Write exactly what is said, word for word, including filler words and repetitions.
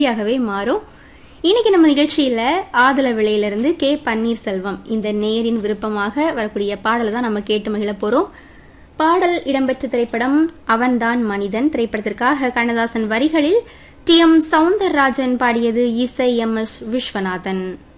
ஆகவே மாறும். இன்னைக்கு நம்ம நிகழ்ச்சியில ஆதல விலையிலிருந்து கே பன்னீர்செல்வம் இந்த நேரின் விருப்பமாக வரக்கூடிய பாடலை தான் நம்ம கேட்டு மகிழ போறோம். பாடல் இடம்பெற்ற திரைப்படம் அவன்தான் மனிதன். திரைப்படத்திற்காக கண்ணதாசன் வரிகளில் டி எம் சவுந்தரராஜன் பாடியது, இசை எம் எஸ் விஸ்வநாதன்.